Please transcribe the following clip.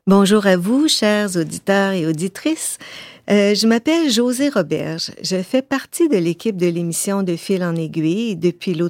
Bonjour à vous, chers auditeurs et auditrices. Je m'appelle Josée Roberge. Je fais partie de l'équipe de l'émission De fil en aiguille depuis l'automne